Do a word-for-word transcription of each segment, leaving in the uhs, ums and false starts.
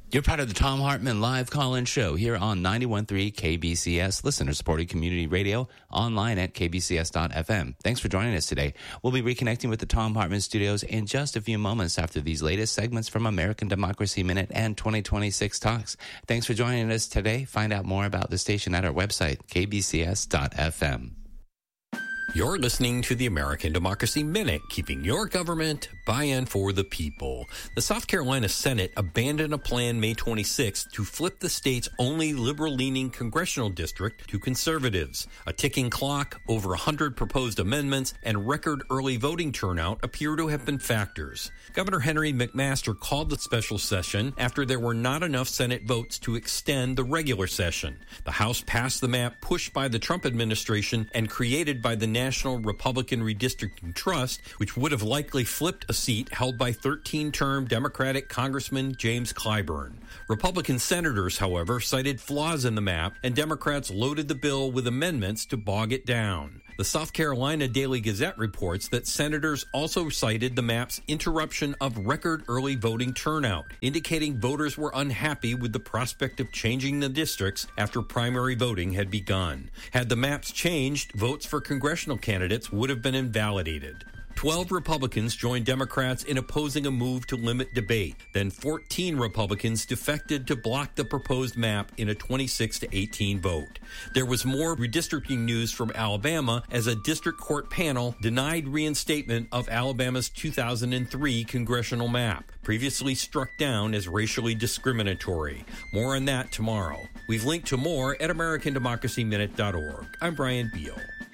You're part of the Thom Hartmann live call-in show here on ninety-one point three K B C S, listener-supported community radio, online at k b c s dot f m. Thanks for joining us today. We'll be reconnecting with the Thom Hartmann studios in just a few moments after these latest segments from American Democracy Minute and twenty twenty-six Talks. Thanks for joining us today. Find out more about the station at our website, k b c s dot f m. You're listening to the American Democracy Minute, keeping your government by and for the people. The South Carolina Senate abandoned a plan May twenty-sixth to flip the state's only liberal-leaning congressional district to conservatives. A ticking clock, over one hundred proposed amendments, and record early voting turnout appear to have been factors. Governor Henry McMaster called the special session after there were not enough Senate votes to extend the regular session. The House passed the map pushed by the Trump administration and created by the National Republican Redistricting Trust, which would have likely flipped a seat held by thirteen-term Democratic Congressman James Clyburn. Republican senators, however, cited flaws in the map, and Democrats loaded the bill with amendments to bog it down. The South Carolina Daily Gazette reports that senators also cited the map's interruption of record early voting turnout, indicating voters were unhappy with the prospect of changing the districts after primary voting had begun. Had the maps changed, votes for congressional candidates would have been invalidated. Twelve Republicans joined Democrats in opposing a move to limit debate. Then fourteen Republicans defected to block the proposed map in a twenty-six to eighteen vote. There was more redistricting news from Alabama as a district court panel denied reinstatement of Alabama's two thousand three congressional map, previously struck down as racially discriminatory. More on that tomorrow. We've linked to more at american democracy minute dot org. I'm Brian Beal.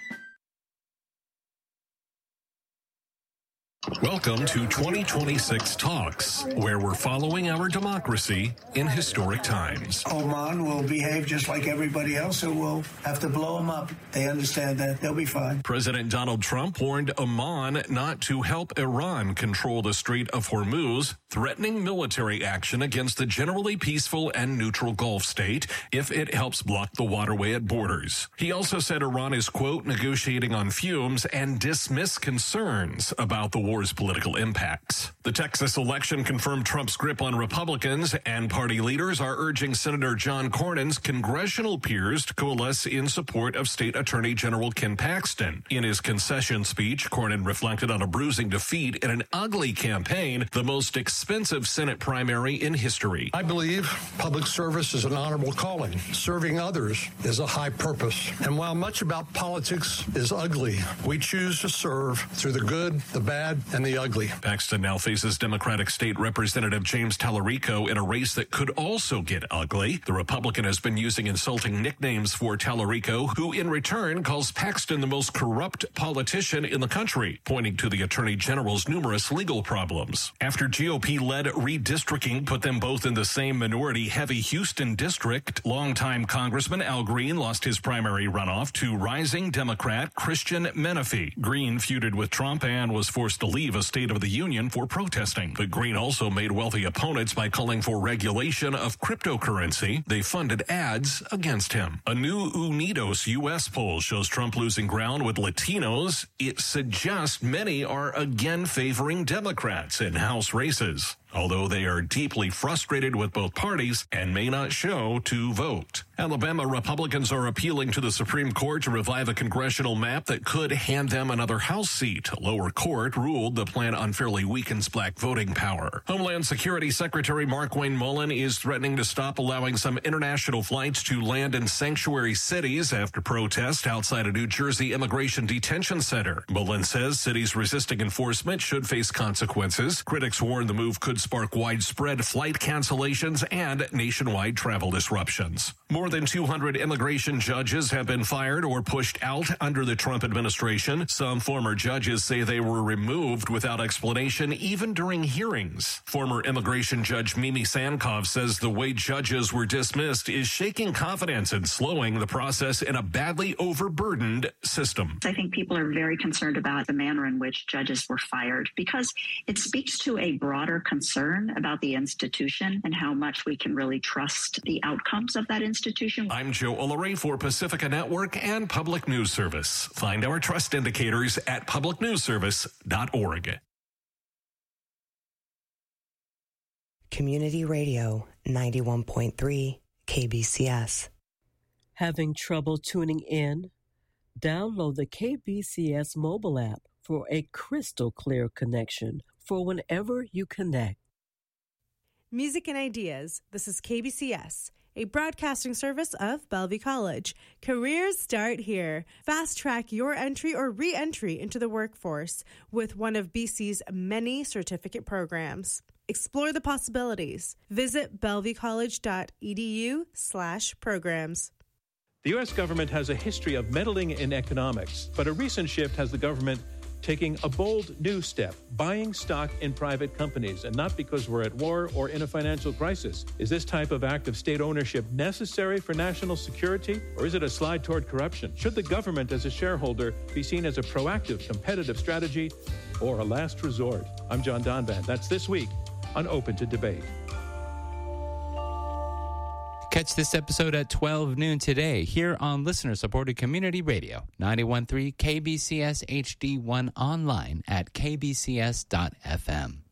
Welcome to twenty twenty-six Talks, where we're following our democracy in historic times. Oman will behave just like everybody else, so we'll have to blow them up. They understand that. They'll be fine. President Donald Trump warned Oman not to help Iran control the Strait of Hormuz, threatening military action against the generally peaceful and neutral Gulf state if it helps block the waterway at borders. He also said Iran is, quote, negotiating on fumes and dismissed concerns about the war political impacts. The Texas election confirmed Trump's grip on Republicans, and party leaders are urging Senator John Cornyn's congressional peers to coalesce in support of State Attorney General Ken Paxton. In his concession speech, Cornyn reflected on a bruising defeat in an ugly campaign, the most expensive Senate primary in history. I believe public service is an honorable calling. Serving others is a high purpose. And while much about politics is ugly, we choose to serve through the good, the bad, and the ugly. Paxton now faces Democratic State Representative James Tallarico in a race that could also get ugly. The Republican has been using insulting nicknames for Tallarico, who in return calls Paxton the most corrupt politician in the country, pointing to the Attorney General's numerous legal problems. After G O P-led redistricting put them both in the same minority-heavy Houston district, longtime Congressman Al Green lost his primary runoff to rising Democrat Christian Menifee. Green feuded with Trump and was forced to leave a State of the Union for protesting. But Green also made wealthy opponents by calling for regulation of cryptocurrency. They funded ads against him. A new Unidos U S poll shows Trump losing ground with Latinos. It suggests many are again favoring Democrats in House races, although they are deeply frustrated with both parties and may not show to vote. Alabama Republicans are appealing to the Supreme Court to revive a congressional map that could hand them another House seat. A lower court ruled the plan unfairly weakens black voting power. Homeland Security Secretary Markwayne Mullin is threatening to stop allowing some international flights to land in sanctuary cities after protests outside a New Jersey immigration detention center. Mullin says cities resisting enforcement should face consequences. Critics warn the move could spark widespread flight cancellations and nationwide travel disruptions. More than two hundred immigration judges have been fired or pushed out under the Trump administration. Some former judges say they were removed without explanation, even during hearings. Former immigration judge Mimi Sankov says the way judges were dismissed is shaking confidence and slowing the process in a badly overburdened system. I think people are very concerned about the manner in which judges were fired because it speaks to a broader concern about the institution and how much we can really trust the outcomes of that institution. I'm Joe Olore for Pacifica Network and Public News Service. Find our trust indicators at public news service dot org. Community Radio ninety-one point three K B C S. Having trouble tuning in? Download the K B C S mobile app for a crystal clear connection for whenever you connect. Music and Ideas. This is K B C S, a broadcasting service of Bellevue College. Careers start here. Fast track your entry or re-entry into the workforce with one of B C's many certificate programs. Explore the possibilities. Visit bellevuecollege.edu slash programs. The U S government has a history of meddling in economics, but a recent shift has the government taking a bold new step, buying stock in private companies, and not because we're at war or in a financial crisis. Is this type of act of state ownership necessary for national security, or is it a slide toward corruption? Should the government as a shareholder be seen as a proactive, competitive strategy or a last resort? I'm John Donvan. That's This Week on Open to Debate. Catch this episode at twelve noon today here on listener-supported community radio, ninety-one point three K B C S H D one, online at k b c s dot f m.